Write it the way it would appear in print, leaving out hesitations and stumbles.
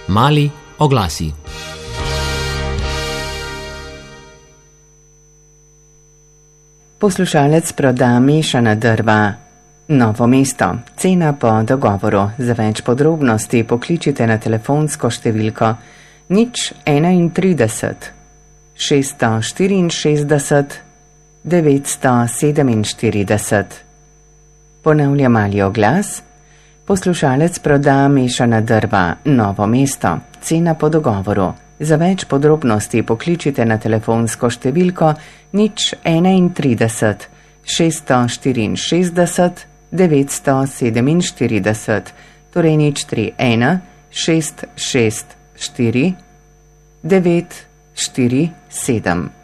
Mali oglasi. Poslušalec proda mešana drva. Novo mesto. Cena po dogovoru. Za več podrobnosti pokličite na telefonsko številko 031 664 947. Ponavlja mali oglas. Poslušalec proda mešana drva. Novo mesto. Cena po dogovoru. Za več podrobnosti pokličite na telefonsko številko 031 664 947, torej 031 664 947.